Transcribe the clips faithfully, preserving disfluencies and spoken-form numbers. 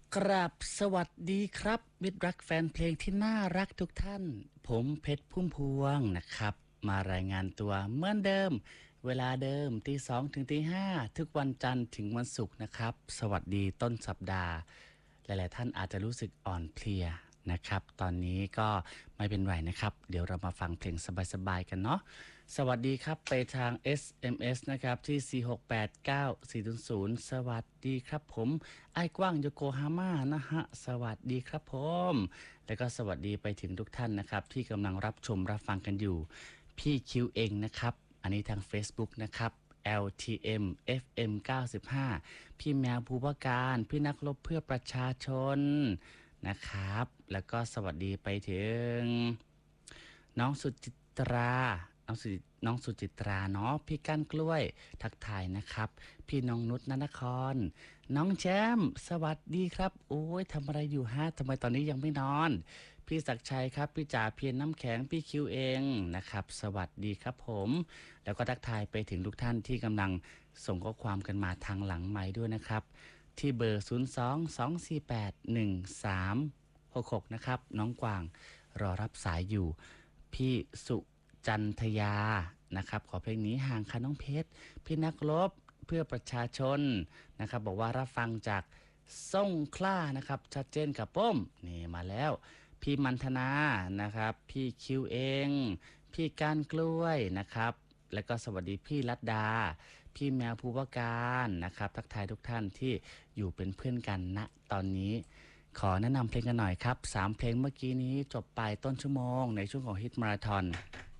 กราบสวัสดีครับมิตรรักแฟนเพลงที่น่ารักทุกท่านผมเพชรพุ่มพวงนะครับมารายงานตัวเหมือนเดิมเวลาเดิมตีสองถึงตีห้าทุกวันจันทร์ถึงวันศุกร์นะครับสวัสดีต้นสัปดาห์หลายๆท่านอาจจะรู้สึกอ่อนเพลียนะครับตอนนี้ก็ไม่เป็นไรนะครับเดี๋ยวเรามาฟังเพลงสบายๆกันเนาะสวัสดีครับไปทาง เอส เอ็ม เอส นะครับที่ สี่ หก แปด เก้า สี่ ศูนย์ ศูนย์ สวัสดีครับผมไอ้กว้างโยโกฮาม่านะฮะสวัสดีครับผมแล้วก็สวัสดีไปถึงทุกท่านนะครับที่กำลังรับชมรับฟังกันอยู่พี่คิวเองนะครับอันนี้ทาง Facebook นะครับ แอล ที เอ็ม เอฟ เอ็ม เก้าสิบห้า พี่แมวภูวการพี่นักรบเพื่อประชาชนนะครับแล้วก็สวัสดีไปถึงน้องสุจิตราน้องสุน้องสุจิตราเนาะพี่ก้านกล้วยทักทายนะครับพี่น้องนุชนนครน้องแชมป์สวัสดีครับโอ้ยทำอะไรอยู่ฮะทำไมตอนนี้ยังไม่นอนพี่ศักชัยครับพี่จ่าเพียรน้ำแข็งพี่คิวเองนะครับสวัสดีครับผมแล้วก็ทักทายไปถึงทุกท่านที่กำลังส่งข้อความกันมาทางหลังไมค์ด้วยนะครับที่เบอร์ ศูนย์ สอง สอง สี่ แปด หนึ่ง สาม หก หก นะครับน้องกวางรอรับสายอยู่พี่สุจันทยานะครับขอเพลงนี้ห่างค่ะน้องเพชรพี่นักรบเพื่อประชาชนนะครับบอกว่ารับฟังจากส่งคล้านะครับชัดเจนกับป้มนี่มาแล้วพี่มันธนานะครับพี่คิวเองพี่ก้านกล้วยนะครับแล้วก็สวัสดีพี่รัตดาพี่แมวภูวการนะครับทักทายทุกท่านที่อยู่เป็นเพื่อนกันณตอนนี้ขอแนะนำเพลงกันหน่อยครับสามเพลงเมื่อกี้นี้จบไปต้นชั่วโมงในช่วงของฮิตมาราธอน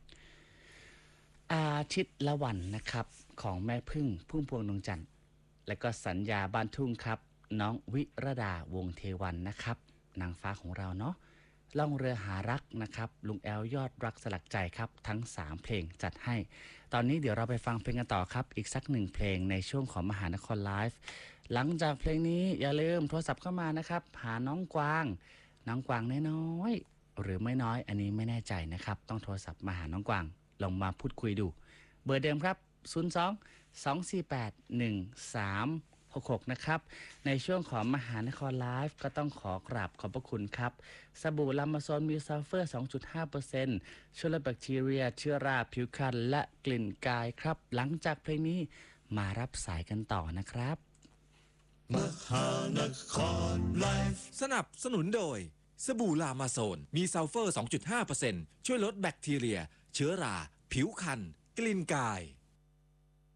อาทิตย์ละวันนะครับของแม่พึ่งพุ่มพวงดวงจันทร์และก็สัญญาบ้านทุ่งครับน้องวิรดาวงเทวันนะครับนางฟ้าของเราเนาะล่องเรือหารักนะครับลุงแอลยอดรักสลักใจครับทั้งสามเพลงจัดให้ตอนนี้เดี๋ยวเราไปฟังเพลงกันต่อครับอีกสักหนึ่งเพลงในช่วงของมหานครไลฟ์หลังจากเพลงนี้อย่าลืมโทรศัพท์เข้ามานะครับหาน้องกวางน้องกวางน้อยๆหรือไม่น้อยอันนี้ไม่แน่ใจนะครับต้องโทรศัพท์มาหาน้องกวางลองมาพูดคุยดูเบอร์เดิมครับ ศูนย์ สอง สอง สี่ แปด หนึ่ง สาม หก หก นะครับในช่วงของมหานครไลฟ์ก็ต้องขอกราบขอบพระคุณครับสบู่ลามาโซนมีซัลเฟอร์ สองจุดห้าเปอร์เซ็นต์ ช่วยลดแบคทีเรียเชื้อราผิวพรรณและกลิ่นกายครับหลังจากเพลงนี้มารับสายกันต่อนะครับมหานครไลฟ์สนับสนุนโดยสบู่ลามาโซนมีซัลเฟอร์ สองจุดห้าเปอร์เซ็นต์ ช่วยลดแบคทีเรียเชื้อราผิวคันกลิ่นกาย